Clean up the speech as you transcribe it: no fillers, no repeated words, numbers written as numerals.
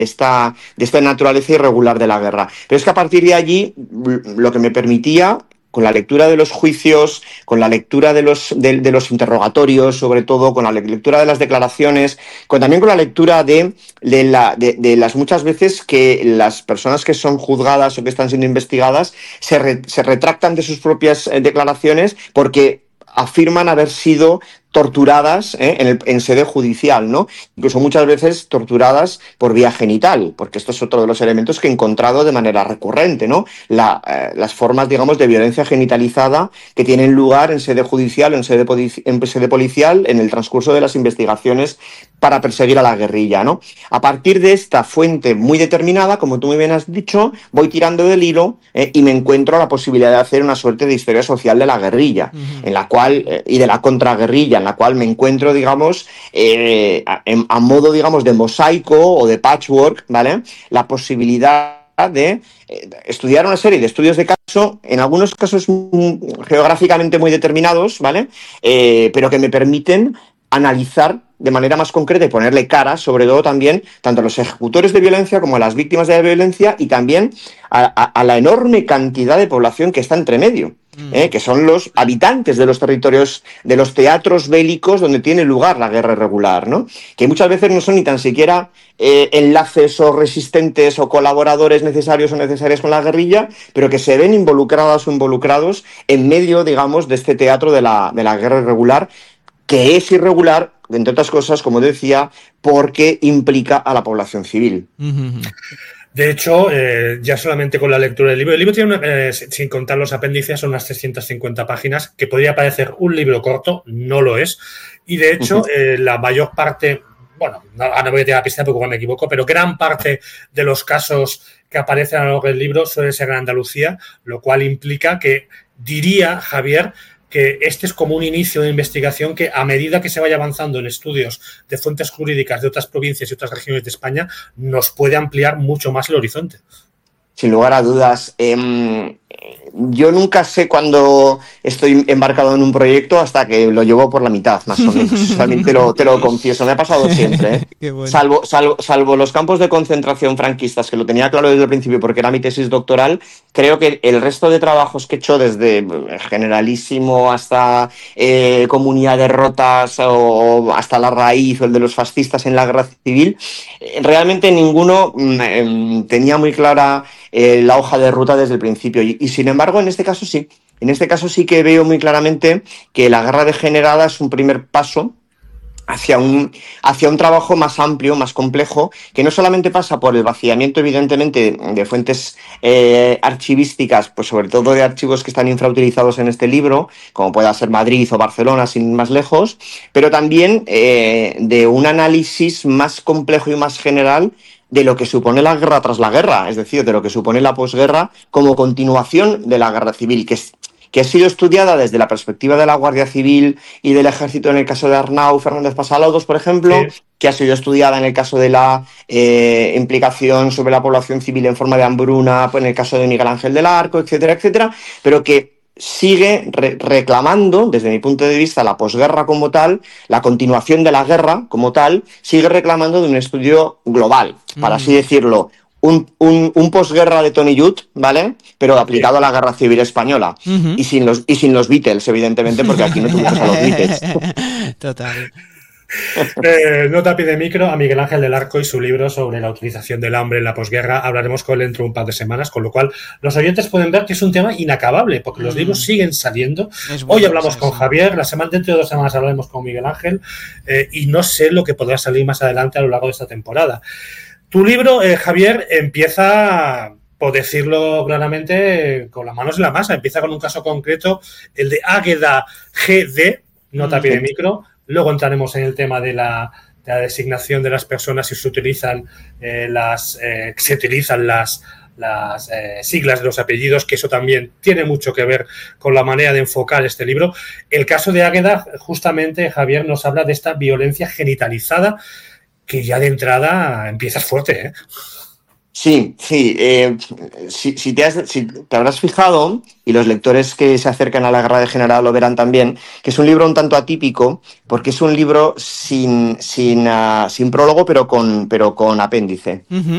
de esta naturaleza irregular de la guerra. Pero es que a partir de allí, lo que me permitía, con la lectura de los juicios, con la lectura de los interrogatorios, sobre todo, con la lectura de las declaraciones, también con la lectura de las muchas veces que las personas que son juzgadas o que están siendo investigadas se retractan de sus propias declaraciones porque afirman haber sido torturadas en sede judicial, ¿no? Incluso muchas veces torturadas por vía genital, porque esto es otro de los elementos que he encontrado de manera recurrente, ¿no? Las formas, digamos, de violencia genitalizada que tienen lugar en sede judicial, en sede policial, en el transcurso de las investigaciones para perseguir a la guerrilla, ¿no? A partir de esta fuente muy determinada, como tú muy bien has dicho, voy tirando del hilo y me encuentro la posibilidad de hacer una suerte de historia social de la guerrilla, en la cual, y de la contraguerrilla, en la cual me encuentro, digamos, a modo, digamos, de mosaico o de patchwork, ¿vale? La posibilidad de estudiar una serie de estudios de caso, en algunos casos geográficamente muy determinados, ¿vale? Pero que me permiten analizar de manera más concreta y ponerle cara, sobre todo también, tanto a los ejecutores de violencia como a las víctimas de la violencia y también a la enorme cantidad de población que está entre medio, que son los habitantes de los territorios, de los teatros bélicos donde tiene lugar la guerra irregular, ¿no? Que muchas veces no son ni tan siquiera enlaces o resistentes o colaboradores necesarios o necesarias con la guerrilla, pero que se ven involucradas o involucrados en medio, digamos, de este teatro de la guerra irregular, que es irregular, entre otras cosas, como decía, porque implica a la población civil. De hecho, ya solamente con la lectura del libro, el libro tiene, sin contar los apéndices, son unas 350 páginas, que podría parecer un libro corto, no lo es. Y de hecho, la mayor parte, bueno, no voy a tirar la pista porque igual me equivoco, pero gran parte de los casos que aparecen a lo largo del libro suelen ser en Andalucía, lo cual implica que, diría Javier, que este es como un inicio de investigación que a medida que se vaya avanzando en estudios de fuentes jurídicas de otras provincias y otras regiones de España, nos puede ampliar mucho más el horizonte. Sin lugar a dudas. Yo nunca sé cuando estoy embarcado en un proyecto hasta que lo llevo por la mitad, más o menos. También te lo confieso, me ha pasado siempre, ¿eh? Bueno. Salvo los campos de concentración franquistas, que lo tenía claro desde el principio porque era mi tesis doctoral, creo que el resto de trabajos que he hecho, desde generalísimo hasta Comunidad de Rotas o hasta La Raíz o el de los fascistas en la guerra civil, realmente ninguno tenía muy clara la hoja de ruta desde el principio. Y sin embargo, en este caso sí. En este caso sí que veo muy claramente que la guerra degenerada es un primer paso hacia un trabajo más amplio, más complejo, que no solamente pasa por el vaciamiento, evidentemente, de fuentes archivísticas, pues sobre todo de archivos que están infrautilizados en este libro, como pueda ser Madrid o Barcelona, sin ir más lejos, pero también de un análisis más complejo y más general de lo que supone la guerra tras la guerra, es decir, de lo que supone la posguerra como continuación de la guerra civil, que ha sido estudiada desde la perspectiva de la Guardia Civil y del Ejército en el caso de Arnau Fernández Pasalados, por ejemplo, sí, que ha sido estudiada en el caso de la implicación sobre la población civil en forma de hambruna, pues en el caso de Miguel Ángel del Arco, etcétera, etcétera, pero que sigue reclamando, desde mi punto de vista, la posguerra como tal, la continuación de la guerra como tal, sigue reclamando de un estudio global, para así decirlo, un posguerra de Tony Judt, ¿vale? Pero aplicado a la guerra civil española. Y sin los Beatles, evidentemente, porque aquí no tuvimos a los Beatles. Total. Nota pide micro a Miguel Ángel del Arco y su libro sobre la utilización del hambre en la posguerra. Hablaremos con él dentro de un par de semanas, con lo cual los oyentes pueden ver que es un tema inacabable, porque los libros siguen saliendo. Hoy hablamos con Javier, dentro de 2 semanas hablaremos con Miguel Ángel, y no sé lo que podrá salir más adelante a lo largo de esta temporada. Tu libro, Javier, empieza, por decirlo claramente, con las manos en la masa. Empieza con un caso concreto, el de Águeda GD, nota pide micro. Luego entraremos en el tema de la designación de las personas si se utilizan las siglas de los apellidos, que eso también tiene mucho que ver con la manera de enfocar este libro. El caso de Águeda, justamente, Javier, nos habla de esta violencia genitalizada que ya de entrada empiezas fuerte, ¿eh? Sí. Si te habrás fijado, y los lectores que se acercan a la guerra degenerada lo verán también, que es un libro un tanto atípico, porque es un libro sin prólogo, pero con apéndice.